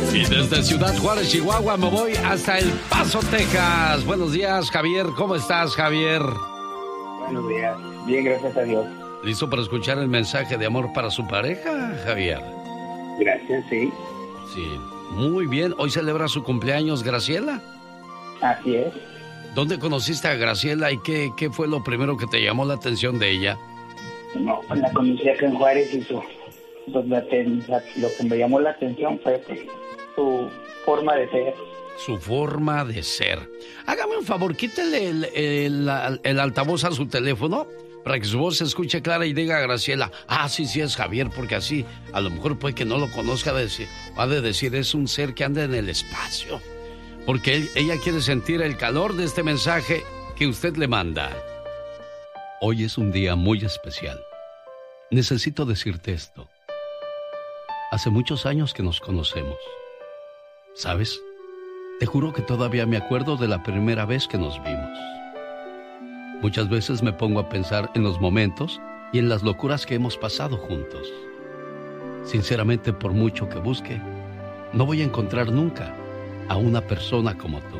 Y desde Ciudad Juárez, Chihuahua, me voy hasta El Paso, Texas. Buenos días, Javier. ¿Cómo estás, Javier? Buenos días. Bien, gracias a Dios. ¿Listo para escuchar el mensaje de amor para su pareja, Javier? Gracias, sí. Sí, muy bien. Hoy celebra su cumpleaños, Graciela. Así es. ¿Dónde conociste a Graciela y qué fue lo primero que te llamó la atención de ella? No, pues la conocí acá en Juárez y lo que me llamó la atención fue pues, su forma de ser. Su forma de ser. Hágame un favor, quítele el altavoz a su teléfono para que su voz se escuche clara y diga a Graciela, sí es Javier, porque así a lo mejor puede que no lo conozca, va de decir, es un ser que anda en el espacio. Porque ella quiere sentir el calor de este mensaje que usted le manda. Hoy es un día muy especial. Necesito decirte esto. Hace muchos años que nos conocemos. ¿Sabes? Te juro que todavía me acuerdo de la primera vez que nos vimos. Muchas veces me pongo a pensar en los momentos y en las locuras que hemos pasado juntos. Sinceramente, por mucho que busque, no voy a encontrar nunca a una persona como tú.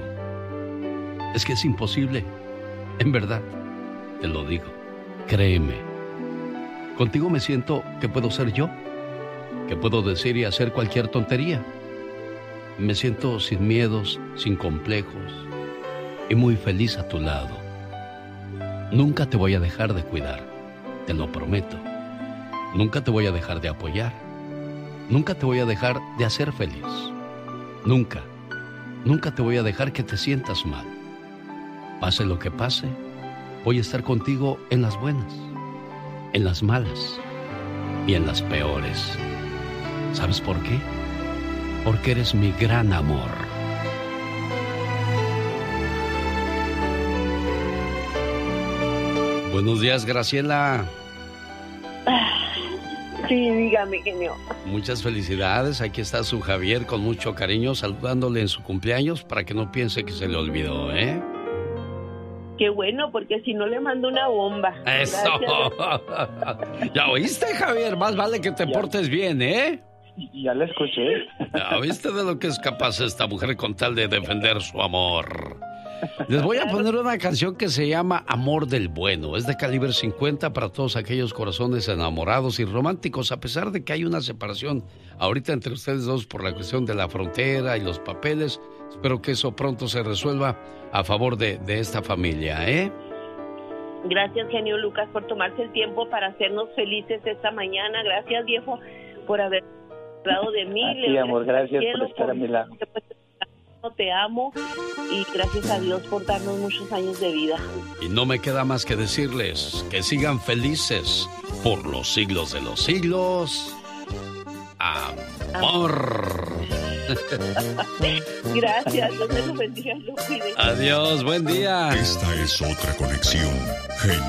Es que es imposible. En verdad, te lo digo. Créeme. Contigo me siento que puedo ser yo, que puedo decir y hacer cualquier tontería. Me siento sin miedos, sin complejos y muy feliz a tu lado. Nunca te voy a dejar de cuidar, te lo prometo. Nunca te voy a dejar de apoyar. Nunca te voy a dejar de hacer feliz. Nunca te voy a dejar que te sientas mal. Pase lo que pase, voy a estar contigo en las buenas, en las malas y en las peores. ¿Sabes por qué? Porque eres mi gran amor. Buenos días, Graciela. Sí, dígame, genio. Muchas felicidades. Aquí está su Javier con mucho cariño saludándole en su cumpleaños para que no piense que se le olvidó, ¿eh? Qué bueno, porque si no le mando una bomba. ¡Eso! ¿Ya oíste, Javier? Más vale que te portes bien, ¿eh? Ya la escuché. ¿Ya viste de lo que es capaz esta mujer con tal de defender su amor? Les voy a poner una canción que se llama Amor del Bueno. Es de calibre 50 para todos aquellos corazones enamorados y románticos, a pesar de que hay una separación ahorita entre ustedes dos por la cuestión de la frontera y los papeles. Espero que eso pronto se resuelva a favor de esta familia, ¿eh? Gracias, genio Lucas, por tomarse el tiempo para hacernos felices esta mañana. Gracias, viejo, por haber hablado de mí. Sí, amor, gracias por estar a mi lado. Te amo y gracias a Dios por darnos muchos años de vida. Y no me queda más que decirles que sigan felices por los siglos de los siglos. Amor. Gracias, Dios me lo bendiga y lo cuide. Adiós, buen día. Esta es otra conexión.